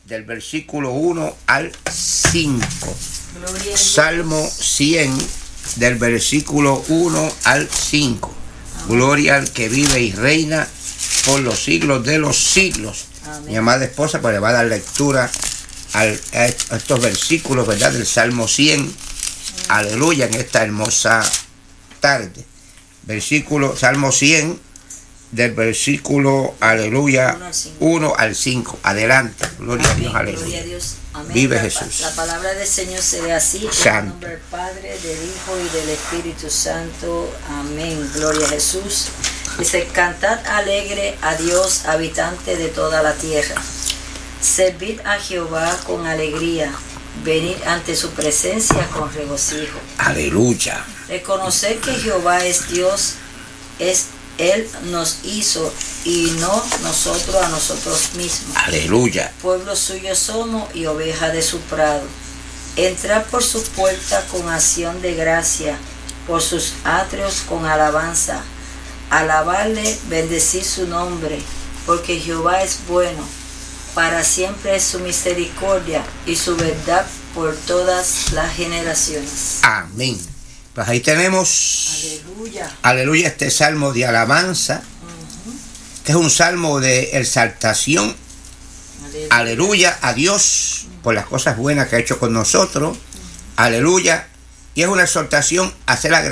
del versículo 1 al 5. Salmo 100 del versículo 1 al 5. Gloria al que vive y reina por los siglos de los siglos. Amén. Mi amada esposa pues le va a dar lectura a estos versículos, ¿verdad? Del Salmo 100. Amén. Aleluya, en esta hermosa tarde. Salmo 100 del versículo, aleluya, 1 al 5. Adelante. Gloria a Dios, aleluya. Gloria a Dios. Amén. Vive Jesús. La palabra del Señor se ve así. En el nombre del Padre, del Hijo y del Espíritu Santo. Amén. Gloria a Jesús. Dice: cantad alegre a Dios, habitante de toda la tierra. Servid a Jehová con alegría. Venid ante su presencia con regocijo. Aleluya. Reconocer que Jehová es Dios, Él nos hizo y no nosotros a nosotros mismos. Aleluya. Pueblo suyo somos y oveja de su prado. Entrad por sus puertas con acción de gracia, por sus atrios con alabanza. Alabarle, bendecir su nombre, porque Jehová es bueno. Para siempre es su misericordia y su verdad por todas las generaciones. Amén. Pues ahí tenemos, aleluya, este salmo de alabanza. Este es un salmo de exaltación. Aleluya a Dios por las cosas buenas que ha hecho con nosotros. Aleluya. Y es una exhortación a ser agradecido.